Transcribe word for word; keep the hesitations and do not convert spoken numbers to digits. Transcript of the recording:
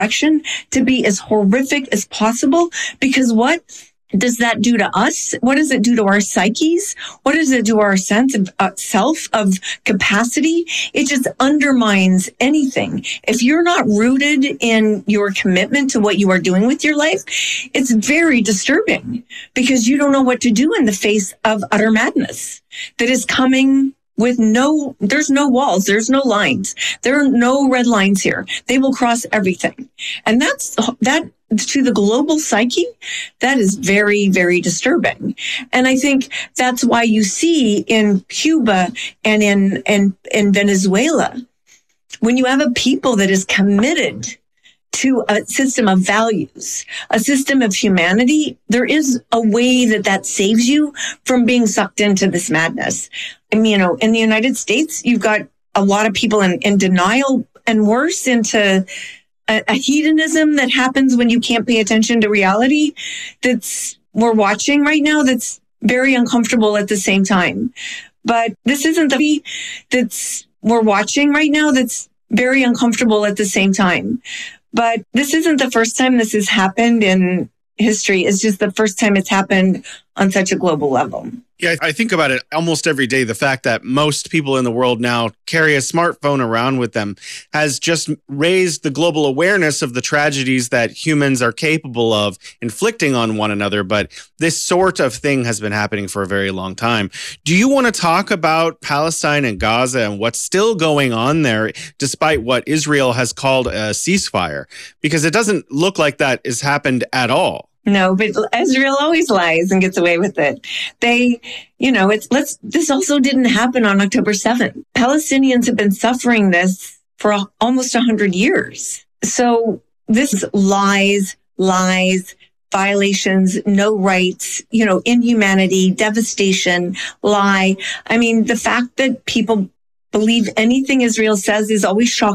action to be as horrific as possible, because what does that do to us? What does it do to our psyches? What does it do to our sense of uh, self, of capacity? It just undermines anything. If you're not rooted in your commitment to what you are doing with your life, it's very disturbing, because you don't know what to do in the face of utter madness that is coming with no, there's no walls, there's no lines, there are no red lines here. They will cross everything. And that's, that, to the global psyche, that is very, very disturbing. And I think that's why you see in Cuba and in, in, in Venezuela, when you have a people that is committed to a system of values, a system of humanity, there is a way that that saves you from being sucked into this madness. I mean, you know, in the United States, you've got a lot of people in, in denial and worse, into a, a hedonism that happens when you can't pay attention to reality that's we're watching right now, that's very uncomfortable at the same time. But this isn't the that's we're watching right now that's very uncomfortable at the same time. But this isn't the first time this has happened in history. It's just the first time it's happened on such a global level. Yeah, I think about it almost every day. The fact that most people in the world now carry a smartphone around with them has just raised the global awareness of the tragedies that humans are capable of inflicting on one another. But this sort of thing has been happening for a very long time. Do you want to talk about Palestine and Gaza and what's still going on there, despite what Israel has called a ceasefire? Because it doesn't look like that has happened at all. No, but Israel always lies and gets away with it. They, you know, it's, let's, this also didn't happen on October seventh. Palestinians have been suffering this for a, almost a hundred years. So this lies, lies, violations, no rights, you know, inhumanity, devastation, lie. I mean, the fact that people believe anything Israel says is always shocking.